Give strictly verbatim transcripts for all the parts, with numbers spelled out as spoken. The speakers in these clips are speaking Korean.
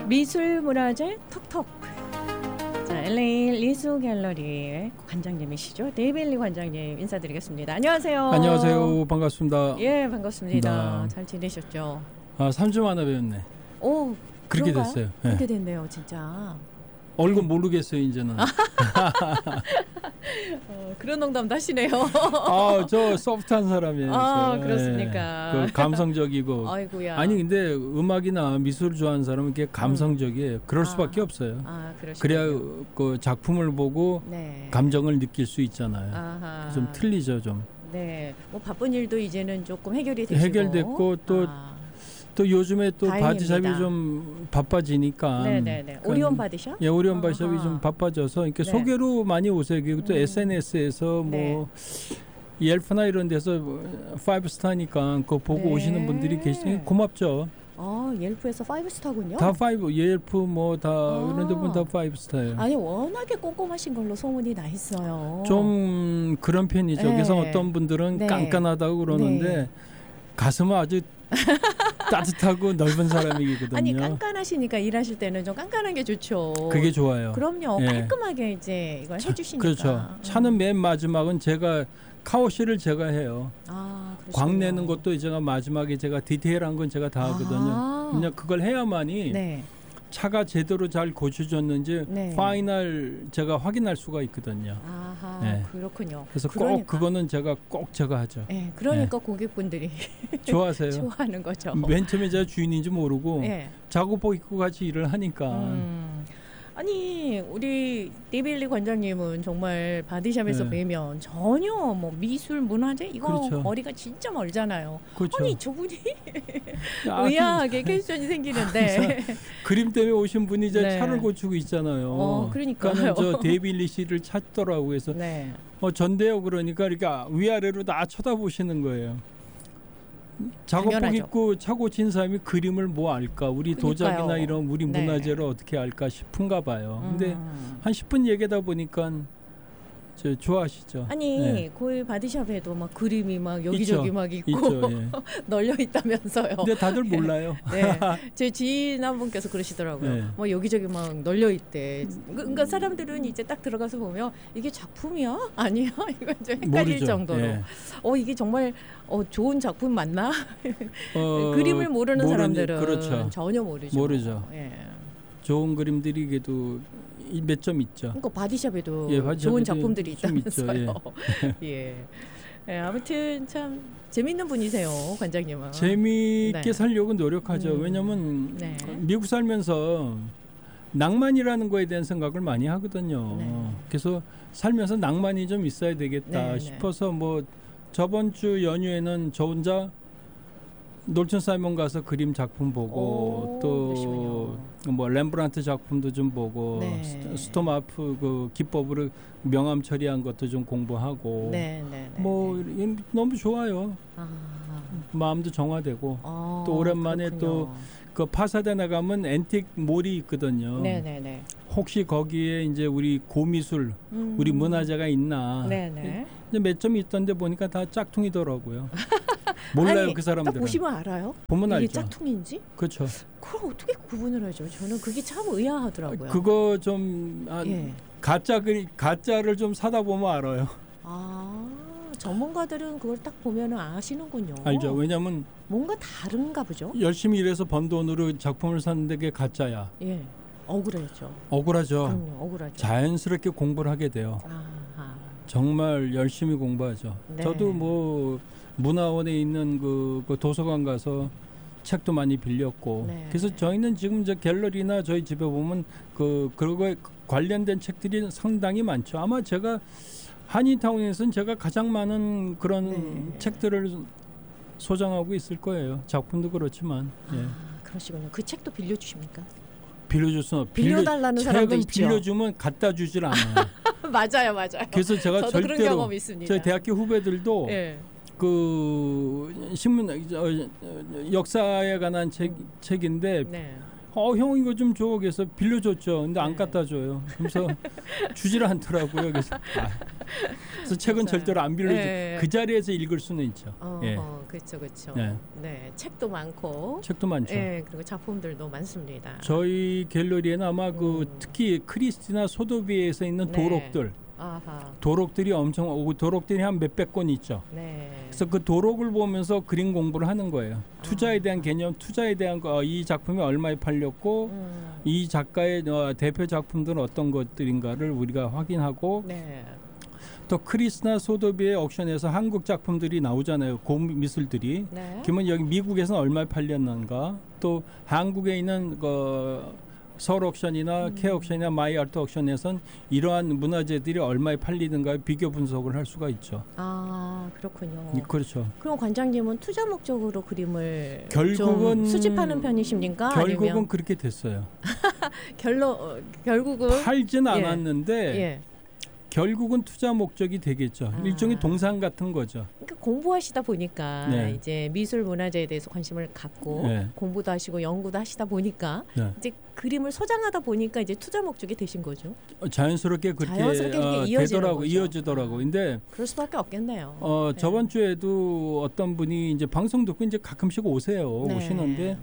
미술문화재 톡톡. 자, 엘에이 리수 갤러리의 관장님이시죠. 데이빌리 관장님 인사드리겠습니다. 안녕하세요. 안녕하세요. 반갑습니다. 예, 반갑습니다. 네. 잘 지내셨죠? 아, 삼 주 만에 뵙네. 오, 그렇게 그런가요? 됐어요. 그렇게 네. 됐네요, 진짜. 얼굴 모르겠어요, 이제는. 어, 그런 농담도 하시네요. 아, 저 소프트한 사람이에요. 아, 그렇습니까? 네. 그 감성적이고. 아이고야. 아니 근데 음악이나 미술을 좋아하는 사람은 이게 감성적이에요. 그럴 아. 수밖에 없어요. 아, 그러시군요. 그래야 그 작품을 보고 네. 감정을 느낄 수 있잖아요. 아하. 좀 틀리죠, 좀. 네. 뭐 바쁜 일도 이제는 조금 해결이 되시고. 해결됐고 또 아. 또 요즘에 또 다행입니다. 바디샵이 좀 바빠지니까. 네네네. 그러니까 오리온 바디샵? 예, 오리온 바디샵이 아하. 좀 바빠져서 이렇게 네. 소개로 많이 오세요. 그리고 또 음. 에스엔에스에서 네. 뭐 옐프나 이런 데서 파이브 스타니까 그거 보고 네. 오시는 분들이 계시니 고맙죠. 아, 옐프에서 파이브 스타군요. 다 파이브, 옐프 뭐 다 아. 이런 데분 다 파이브 스타예요. 아니 워낙에 꼼꼼하신 걸로 소문이 나 있어요. 좀 그런 편이죠. 네. 그래서 어떤 분들은 네. 깐깐하다고 그러는데 네. 가슴은 아주 따뜻하고 넓은 사람이거든요. 아니 깐깐하시니까 일하실 때는 좀 깐깐한 게 좋죠. 그게 좋아요. 그럼요. 예. 깔끔하게 이제 이걸 차, 해주시니까. 그렇죠. 차는 음. 맨 마지막은 제가 카오시를 제가 해요. 아, 그러시군요. 광 내는 것도 제가 마지막에 제가 디테일한 건 제가 다 하거든요. 아. 그냥 그걸 해야만이 네. 차가 제대로 잘 고쳐졌는지 네. 파이널 제가 확인할 수가 있거든요. 아하, 네. 그렇군요. 그래서 그러니까. 꼭 그거는 제가 꼭 제가 하죠. 네, 그러니까 고객분들이 좋아하세요. 좋아하는 거죠. 맨 처음에 제가 주인인지 모르고 네. 작업복 입고 같이 일을 하니까 음. 아니 우리 데이빌리 관장님은 정말 바디샵에서 네. 뵈면 전혀 뭐 미술 문화재 이거 그렇죠. 거리가 진짜 멀잖아요. 그렇죠. 아니 저분이 아, 의아하게 퀘스천이 생기는데 그림 때문에 오신 분이 이제 네. 차를 고치고 있잖아요. 어, 그러니까요. 그러니까는 저 데이빌리 씨를 찾더라고요. 그래서 네. 어, 전데요 그러니까 이렇게 위아래로 다 쳐다보시는 거예요. 작업복 당연하죠. 입고 차 고친 사람이 그림을 뭐 알까? 우리 그러니까요. 도자기나 이런 우리 네. 문화재를 어떻게 알까 싶은가 봐요. 근데 음. 한 십 분 얘기하다 보니까 저 좋아하시죠. 아니 네. 거기 바디샵에도 막 그림이 막 여기저기 있죠. 막 있고 있죠. 예. 널려 있다면서요. 근데 다들 몰라요. 네, 제 지인 한 분께서 그러시더라고요. 네. 뭐 여기저기 막 널려 있대. 그러니까 사람들은 이제 딱 들어가서 보면 이게 작품이야? 아니야? 이거 좀 헷갈릴 모르죠. 정도로. 예. 어 이게 정말 어, 좋은 작품 맞나? 어, 그림을 모르는 모르니- 사람들은 그렇죠. 전혀 모르죠. 모르죠. 예. 좋은 그림들이 그래도 몇 점 있죠. 그러니까 바디샵에도 예, 바디샵에도 좋은 작품들이 좀 있죠. 있다면서요. 예. 예, 아무튼 참 재밌는 분이세요, 관장님은. 재미있게 네. 살려고 노력하죠. 음, 왜냐하면 네. 미국 살면서 낭만이라는 거에 대한 생각을 많이 하거든요. 네. 그래서 살면서 낭만이 좀 있어야 되겠다 네, 네. 싶어서 뭐 저번 주 연휴에는 저 혼자 놀천 사이먼 가서 그림 작품 보고 오, 또 뭐 렘브란트 작품도 좀 보고 네. 스- 스토마프 그 기법으로 명암 처리한 것도 좀 공부하고 네, 네, 네. 뭐 네. 이- 너무 좋아요. 아, 마음도 정화되고 아, 또 오랜만에 그렇군요. 그 파사데나 가면 앤틱 몰이 있거든요. 네, 네, 네. 혹시 거기에 이제 우리 고미술, 음. 우리 문화재가 있나? 네, 네. 이제 몇 점이 있던데 보니까 다 짝퉁이더라고요. 몰라요 아니, 그 사람들은. 딱 보시면 알아요? 보면 이게 알죠. 짝퉁인지? 그렇죠. 그걸 어떻게 구분을 하죠? 저는 그게 참 의아하더라고요. 그거 좀 아, 예. 가짜 그 가짜를 좀 사다 보면 알아요. 아, 전문가들은 그걸 딱 보면은 아시는군요. 알죠. 왜냐하면 뭔가 다른가 보죠. 열심히 일해서 번 돈으로 작품을 샀는데 그게 가짜야. 예, 억울하죠. 억울하죠. 그럼요, 억울하죠. 자연스럽게 공부를 하게 돼요. 아하. 정말 열심히 공부하죠. 네. 저도 뭐 문화원에 있는 그, 그 도서관 가서 책도 많이 빌렸고 네. 그래서 저희는 지금 저 갤러리나 저희 집에 보면 그 그거에 관련된 책들이 상당히 많죠. 아마 제가 한인타운에서는 제가 가장 많은 그런 네. 책들을 소장하고 있을 거예요. 작품도 그렇지만 예. 아, 그러시군요. 그 책도 빌려주십니까? 빌려줄 수는 없- 빌려달라는 빌려, 사람도 책은 있죠. 빌려주면 갖다 주질 않아요. 맞아요, 맞아요. 그래서 제가 저도 그런 절대로 경험이 있습니다. 저희 대학교 후배들도 예. 그 신문 어, 역사에 관한 책 책인데 네. 어, 형 이거 좀 줘. 그래서 빌려줬죠. 근데 안 네. 갖다 줘요. 그래서 주질 않더라고요. 그래서, 아, 그래서 책은 맞아요. 절대로 안 빌려줘. 네. 그 자리에서 읽을 수는 있죠. 어, 예. 어, 그렇죠, 그렇죠. 네. 네, 책도 많고, 책도 많죠. 예, 그리고 작품들도 많습니다. 저희 갤러리에는 아마 그 음. 특히 크리스티나 소도비에서 있는 네. 도록들, 아하, 도록들이 엄청 오고 도록들이 한 몇백 권 있죠. 네. 그래서 그 도록을 보면서 그림 공부를 하는 거예요. 투자에 대한 개념, 투자에 대한 거, 어, 이 작품이 얼마에 팔렸고 음, 이 작가의 어, 대표 작품들은 어떤 것들인가를 우리가 확인하고 네. 또 크리스나 소도비의 옥션에서 한국 작품들이 나오잖아요. 고미술들이. 네. 그러면 여기 미국에서는 얼마에 팔렸는가? 또 한국에 있는 그 서울 옥션이나 음. K 옥션이나 마이 아트 옥션에선 이러한 문화재들이 얼마에 팔리는가 비교 분석을 할 수가 있죠. 아, 그렇군요. 이- 그렇죠. 그럼 관장님은 투자 목적으로 그림을 결국은 좀 수집하는 편이십니까? 결국은 아니면 그렇게 됐어요. 결로 어, 결국은 팔진 예. 않았는데 예. 결국은 투자 목적이 되겠죠. 아. 일종의 동상 같은 거죠. 그러니까 공부하시다 보니까 네. 이제 미술 문화재에 대해서 관심을 갖고 네. 공부도 하시고 연구도 하시다 보니까 네. 이제 그림을 소장하다 보니까 이제 투자 목적이 되신 거죠. 어, 자연스럽게 그렇게 자연스럽게 이렇게 어, 이어지는 되더라고 거죠. 이어지더라고. 근데 그럴 수밖에 없겠네요. 어, 네. 저번 주에도 어떤 분이 이제 방송 듣고 이제 가끔씩 오세요. 네. 오시는데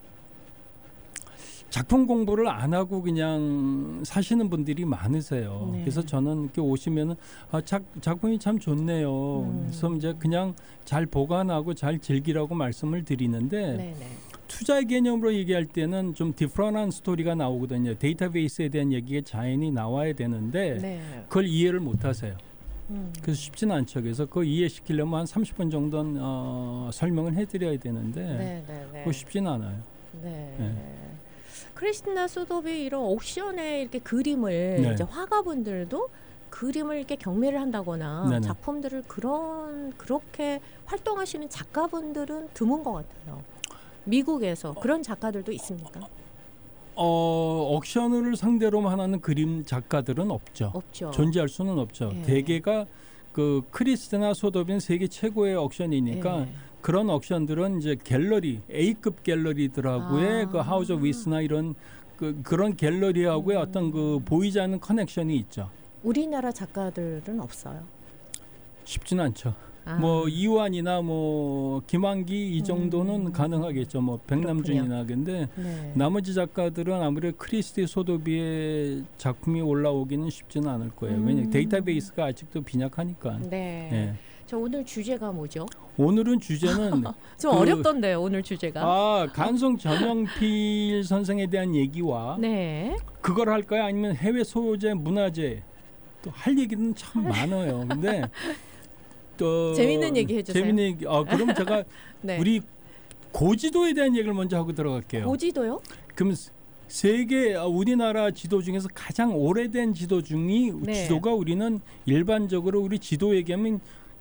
작품 공부를 안 하고 그냥 사시는 분들이 많으세요. 네. 그래서 저는 이렇게 오시면은 아, 작, 작품이 참 좋네요. 음. 그래서 이제 그냥 잘 보관하고 잘 즐기라고 말씀을 드리는데 네네. 투자의 개념으로 얘기할 때는 좀 디프런한 스토리가 나오거든요. 데이터베이스에 대한 얘기가 자연히 나와야 되는데 네. 그걸 이해를 못 하세요. 음. 그래서 쉽지는 않죠. 그래서 그거 이해시키려면 한 삼십 분 정도는 어, 설명을 해드려야 되는데 네네네. 그거 쉽지는 않아요. 네. 네. 크리스티나 소도비 이런 옥션에 이렇게 그림을 네. 이제 화가분들도 그림을 이렇게 경매를 한다거나 네네. 작품들을 그런 그렇게 활동하시는 작가분들은 드문 것 같아요. 미국에서 그런 작가들도 있습니까? 어, 옥션을 상대로 하는 그림 작가들은 없죠. 없죠. 존재할 수는 없죠. 예. 대개가 그 크리스티나 소도비는 세계 최고의 옥션이니까 예. 그런 옥션들은 이제 갤러리 A급 갤러리들하고의 아. 그 하우스 오브 위스나 이런 그 그런 갤러리하고의 음. 어떤 그 보이지 않는 커넥션이 있죠. 우리나라 작가들은 없어요. 쉽지는 않죠. 아. 뭐 이완이나 뭐 김한기 이 정도는 음. 가능하겠죠. 뭐 백남준이나 근데 네. 나머지 작가들은 아무래도 크리스티 소도비의 작품이 올라오기는 쉽지는 않을 거예요. 왜냐 음. 데이터베이스가 아직도 빈약하니까. 네. 예. 저 오늘 주제가 뭐죠? 오늘은 주제는 좀 그- 어렵던데요, 오늘 주제가. 아 간송 전영필 선생에 대한 얘기와 네. 그걸 할까요? 아니면 해외 소재 문화재 또 할 얘기는 참 많아요. 근데 또 재밌는 얘기 해주세요. 재밌는 얘기. 아 그럼 제가 네. 우리 고지도에 대한 얘기를 먼저 하고 들어갈게요. 고지도요? 그럼 세계 아, 우리나라 지도 중에서 가장 오래된 지도 중이 네. 지도가 우리는 일반적으로 우리 지도 얘기하면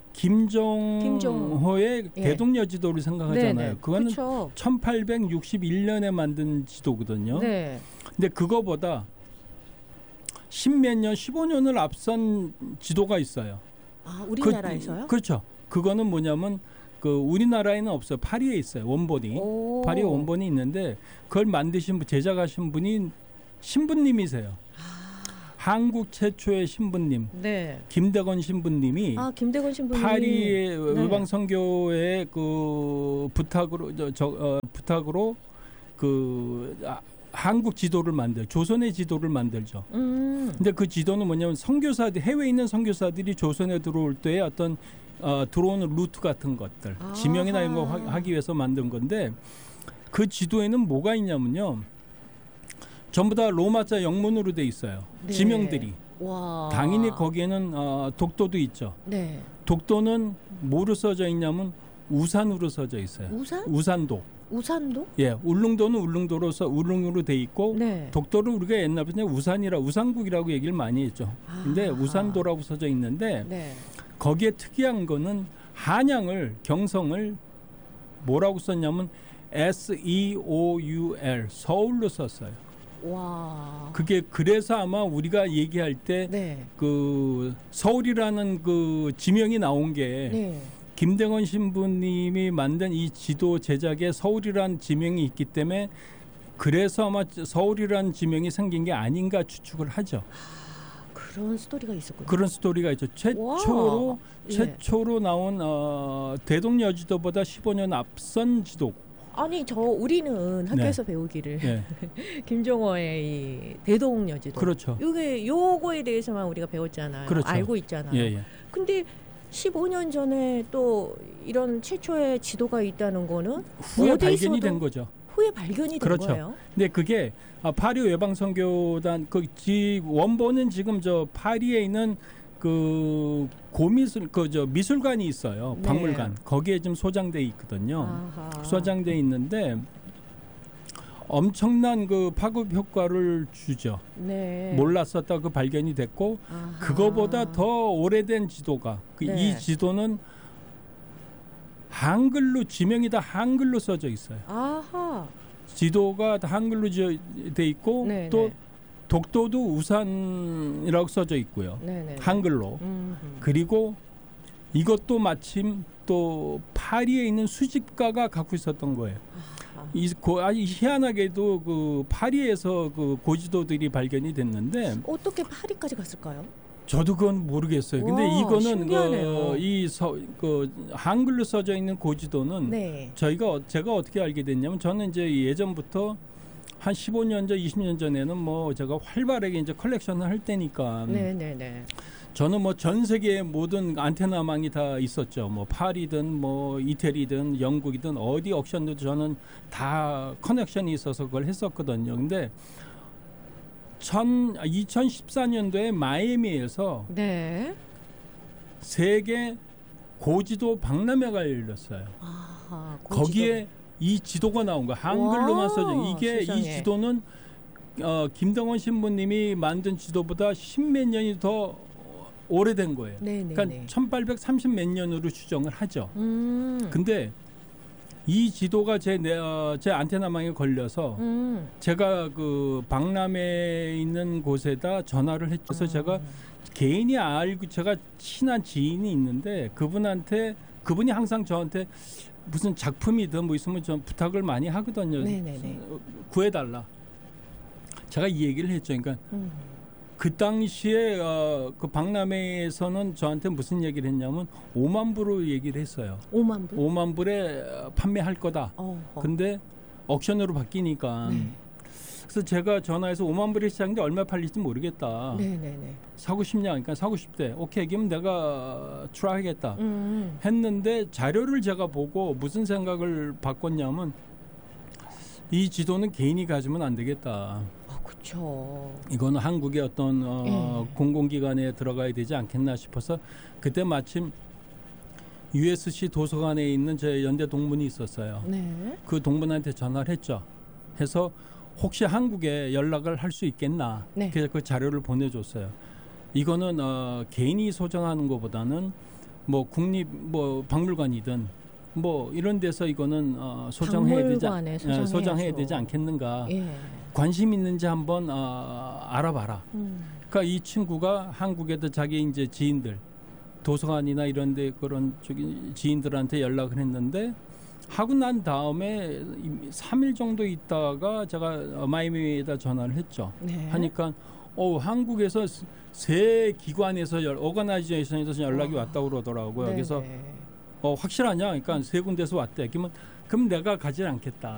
김정호의 예. 대동여 지도를 생각하잖아요. 네네. 그거는 그렇죠. 천팔백육십일 년에 만든 지도거든요. 네. 근데 그거보다 십몇 년, 십오 년을 앞선 지도가 있어요. 아, 우리나라에서요? 그, 그렇죠. 그거는 뭐냐면 그 우리나라에는 없어요. 파리에 있어요. 원본이. 오. 파리에 원본이 있는데 그걸 만드신 분, 제작하신 분이 신부님이세요. 한국 최초의 신부님 네. 김대건 신부님이 아, 김대건 신부님. 파리의 네. 의방 선교의 그 부탁으로 저, 저 어, 부탁으로 그 아, 한국 지도를 만들, 조선의 지도를 만들죠. 음. 근데 그 지도는 뭐냐면 선교사들 해외에 있는 선교사들이 조선에 들어올 때의 어떤 어, 들어오는 루트 같은 것들, 아하. 지명이나 이런 거 하- 하기 위해서 만든 건데 그 지도에는 뭐가 있냐면요. 전부 다 로마자 영문으로 돼 있어요. 네. 지명들이. 와. 당연히 거기에는 어, 독도도 있죠. 네. 독도는 뭐로 써져 있냐면 우산으로 써져 있어요. 우산? 우산도. 우산도? 예, 울릉도는 울릉도로서 울릉으로 돼 있고 네. 독도를 우리가 옛날부터 우산이라 우산국이라고 얘기를 많이 했죠. 근데 아하. 우산도라고 써져 있는데 네. 거기에 특이한 거는 한양을 경성을 뭐라고 썼냐면 S E O U L 서울로 썼어요. 와. 그게 그래서 아마 우리가 얘기할 때 네. 그 서울이라는 그 지명이 나온 게 네. 김대건 신부님이 만든 이 지도 제작에 서울이라는 지명이 있기 때문에 그래서 아마 서울이라는 지명이 생긴 게 아닌가 추측을 하죠. 그런 스토리가 있었군요. 그런 스토리가 있죠. 최초로 와. 최초로 나온 어, 대동여지도보다 십오 년 앞선 지도. 아니 저 우리는 학교에서 네. 배우기를 네. 김종호의 이 대동여지도. 그렇죠. 이게 요거에 대해서만 우리가 배웠잖아요. 그렇죠. 알고 있잖아요. 예, 예. 근데 십오 년 전에 또 이런 최초의 지도가 있다는 거는 후에 발견이 된 거죠. 후에 발견이 된 그렇죠. 거예요. 근데 그게 파리 외방선교단 그 원본은 지금 저 파리에 있는 그 고미술 그 저 미술관이 있어요. 네. 박물관. 거기에 지금 소장돼 있거든요. 아하. 소장돼 있는데 엄청난 그 파급 효과를 주죠. 네. 몰랐었다 그 발견이 됐고 아하. 그거보다 더 오래된 지도가 그 네. 이 지도는 한글로 지명이 다 한글로 써져 있어요. 아하. 지도가 다 한글로 돼 있고 네네. 또 독도도 우산이라고 써져 있고요. 네네. 한글로. 음흠. 그리고 이것도 마침 또 파리에 있는 수집가가 갖고 있었던 거예요. 아하. 이 고, 아주 희한하게도 그 파리에서 그 고지도들이 발견이 됐는데 어떻게 파리까지 갔을까요? 저도 그건 모르겠어요. 근데 와, 이거는 신기하네요. 그, 이 서, 그 한글로 써져 있는 고지도는 네. 저희가 어- 제가 어떻게 알게 됐냐면 저는 이제 예전부터 한 십오 년 전, 이십 년 전에는 뭐 제가 활발하게 이제 컬렉션을 할 때니까 네네네. 저는 뭐 전 세계의 모든 안테나망이 다 있었죠. 뭐 파리든 뭐 이태리든 영국이든 어디 옥션도 저는 다 커넥션이 있어서 그걸 했었거든요. 근데 천, 이천십사 년도에 마이애미에서 네. 세계 고지도 박람회가 열렸어요. 아하. 고지도. 거기에 이 지도가 나온 거야. 한글로만 와, 써져. 이게 세상에. 이 지도는 어, 김동원 신부님이 만든 지도보다 십몇 년이 더 오래된 거예요. 네네네. 그러니까 천팔백삼십 몇 년으로 추정을 하죠. 음. 근데 이 지도가 제, 내, 어, 제 안테나망에 걸려서 음. 제가 그 박람회에 있는 곳에다 전화를 했죠. 그래서 아. 제가 개인이 알고 제가 친한 지인이 있는데 그분한테 그분이 항상 저한테 무슨 작품이든 뭐 있으면 좀 부탁을 많이 하거든요. 네네네. 구해달라. 제가 이 얘기를 했죠. 그러니까 음. 그 당시에 어, 그 박람회에서는 저한테 무슨 얘기를 했냐면 오만 부로 얘기를 했어요. 오만 불? 오만 불에 판매할 거다. 어허. 근데 옥션으로 바뀌니까 네. 그래서 제가 전화해서 오만 불에 시작인데 얼마 팔릴지 모르겠다. 네네네. 사고 싶냐? 그러니까 사고 싶대. 오케이, 그럼 내가 트라이하겠다. 음. 했는데 자료를 제가 보고 무슨 생각을 바꿨냐면 이 지도는 개인이 가지면 안 되겠다. 아, 그렇죠. 이거는 한국의 어떤 어, 예. 공공기관에 들어가야 되지 않겠나 싶어서 그때 마침 유에스씨 도서관에 있는 제 연대 동문이 있었어요. 네. 그 동문한테 전화를 했죠. 해서 혹시 한국에 연락을 할 수 있겠나. 네. 그래서 그 자료를 보내줬어요. 이거는 어, 개인이 소장하는 것보다는 뭐 국립 뭐 박물관이든 뭐 이런 데서 이거는 어, 소장해야 되지, 않- 박물관에 예, 소장해야죠. 소장해야 되지 않겠는가. 예. 관심 있는지 한번 어, 알아봐라. 음. 그러니까 이 친구가 한국에도 자기 이제 지인들 도서관이나 이런데 그런 저기 지인들한테 연락을 했는데 하고 난 다음에 삼 일 정도 있다가 제가 마이애미에다 전화를 했죠. 네. 하니까 어 한국에서 세 기관에서 열, 오가나이제이션에서 연락이 와. 왔다고 그러더라고요. 네네. 그래서 어 확실하냐? 그러니까 세 군데서 왔대. 그러면 그럼 내가 가지 않겠다.